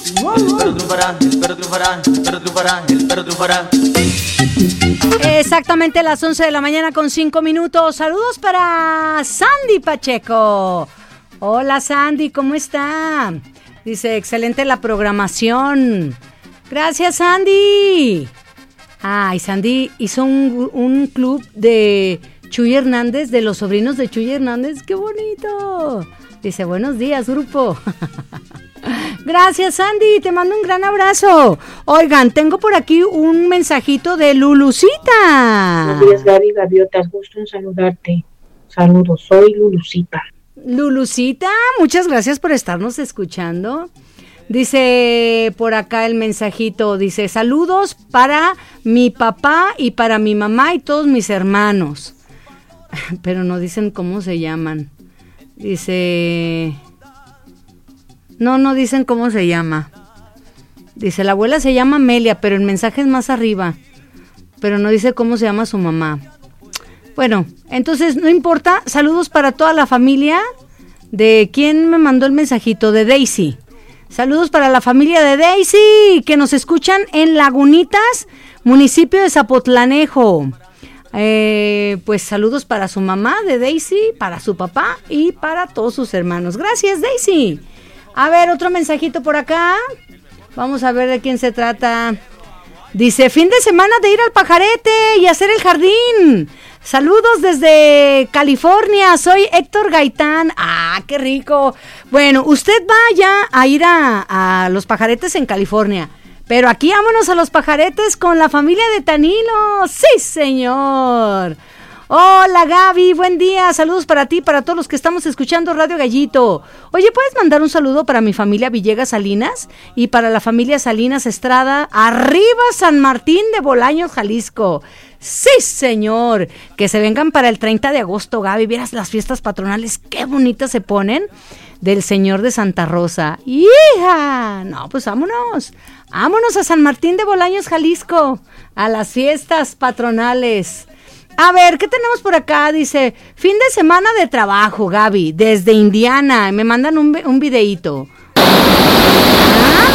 El perro triunfará, el perro triunfará, el perro triunfará, el perro triunfará. Exactamente las 11 de la mañana con 5 minutos. Saludos para Sandy Pacheco. Hola Sandy, ¿cómo está? Dice, excelente la programación. Gracias Sandy. Ay, Sandy hizo un club de Chuy Hernández, de los sobrinos de Chuy Hernández. ¡Qué bonito! Dice, buenos días, grupo. Gracias, Sandy, te mando un gran abrazo. Oigan, tengo por aquí un mensajito de Lulucita. Buenos días, Gaby, Gaviotas, gusto en saludarte. Saludos, soy Lulucita. Lulucita, muchas gracias por estarnos escuchando. Dice por acá el mensajito, dice, saludos para mi papá y para mi mamá y todos mis hermanos. Pero no dicen cómo se llaman. Dice... No dicen cómo se llama. Dice, la abuela se llama Amelia, pero el mensaje es más arriba. Pero no dice cómo se llama su mamá. Bueno, entonces no importa. Saludos para toda la familia. ¿De quién me mandó el mensajito? De Daisy. Saludos para la familia de Daisy, que nos escuchan en Lagunitas, municipio de Zapotlanejo. Pues saludos para su mamá de Daisy, para su papá y para todos sus hermanos. Gracias, Daisy. A ver, otro mensajito por acá. Vamos a ver de quién se trata. Dice, fin de semana de ir al pajarete y hacer el jardín. Saludos desde California, soy Héctor Gaitán. ¡Ah, qué rico! Bueno, usted vaya a ir a los pajaretes en California. Pero aquí vámonos a los pajaretes con la familia de Tanilo. ¡Sí, señor! Hola Gaby, buen día, saludos para ti, para todos los que estamos escuchando Radio Gallito. Oye, ¿puedes mandar un saludo para mi familia Villegas Salinas y para la familia Salinas Estrada, arriba San Martín de Bolaños, Jalisco? Sí, señor, que se vengan para el 30 de agosto, Gaby, vieras las fiestas patronales, qué bonitas se ponen, del Señor de Santa Rosa. ¡Hija! No, pues vámonos a San Martín de Bolaños, Jalisco, a las fiestas patronales. A ver, ¿qué tenemos por acá? Dice, fin de semana de trabajo, Gaby, desde Indiana. Me mandan un videíto. Ah,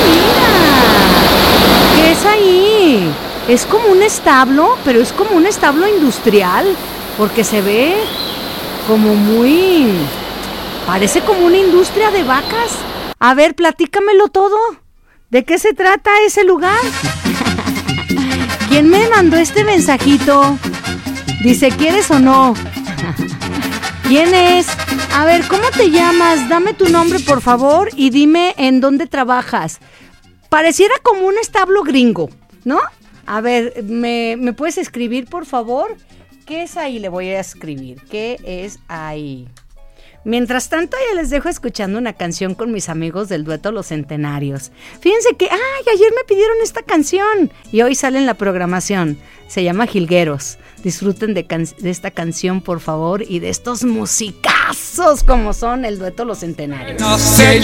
mira. ¿Qué es ahí? Es como un establo, pero es como un establo industrial, porque se ve como muy... Parece como una industria de vacas. A ver, platícamelo todo. ¿De qué se trata ese lugar? ¿Quién me mandó este mensajito? Dice, ¿quieres o no? ¿Quién es? A ver, ¿cómo te llamas? Dame tu nombre, por favor, y dime en dónde trabajas. Pareciera como un establo gringo, ¿no? A ver, ¿me puedes escribir, por favor? ¿Qué es ahí? Le voy a escribir. ¿Qué es ahí? Mientras tanto, ya les dejo escuchando una canción con mis amigos del dueto Los Centenarios. Fíjense que, ayer me pidieron esta canción y hoy sale en la programación. Se llama Jilgueros. Disfruten de esta canción, por favor, y de estos musicazos como son el dueto Los Centenarios. No sé.